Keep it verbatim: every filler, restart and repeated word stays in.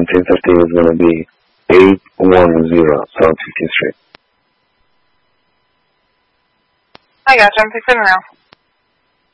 seventeen fifty is going to be eight one zero South fifteenth Street. I got you. I'm fixing it now.